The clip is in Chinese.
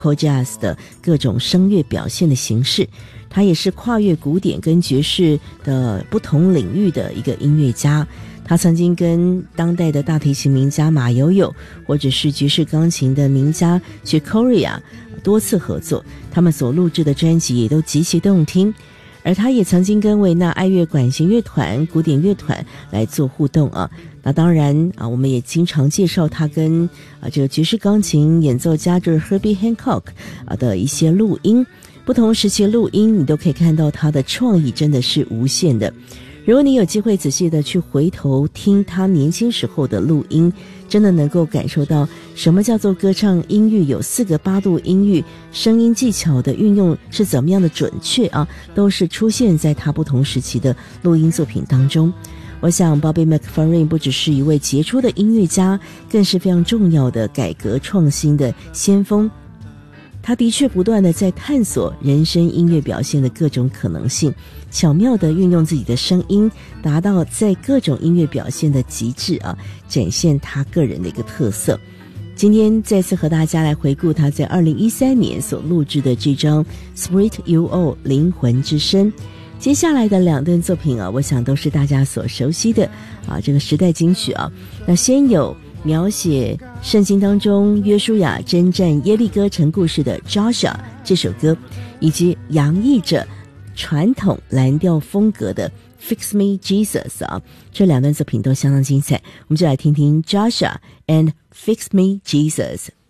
Jazz 的各种声乐表现的形式，他也是跨越古典跟爵士的不同领域的一个音乐家。他曾经跟当代的大提琴名家马友友，或者是爵士钢琴的名家 Chicoria 多次合作，他们所录制的专辑也都极其动听。而他也曾经跟维纳爱乐管弦乐团、古典乐团来做互动啊。那当然啊，我们也经常介绍他跟这个爵士钢琴演奏家就是 Herbie Hancock 的一些录音，不同时期的录音你都可以看到他的创意真的是无限的。如果你有机会仔细的去回头听他年轻时候的录音，真的能够感受到什么叫做歌唱音域，有4个8度音域，声音技巧的运用是怎么样的准确啊，都是出现在他不同时期的录音作品当中。我想 Bobby McFerrin 不只是一位杰出的音乐家，更是非常重要的改革创新的先锋。他的确不断的在探索人声音乐表现的各种可能性，巧妙的运用自己的声音，达到在各种音乐表现的极致啊，展现他个人的一个特色。今天再次和大家来回顾他在2013年所录制的这张 Spirit UO 灵魂之声。接下来的2段作品啊，我想都是大家所熟悉的这个时代金曲啊。那先有描写圣经当中约书亚征战耶利哥城故事的 Joshua 这首歌，以及洋溢着传统蓝调风格的 Fix Me Jesus 啊，这2段作品都相当精彩。我们就来听听 Joshua and Fix Me Jesus。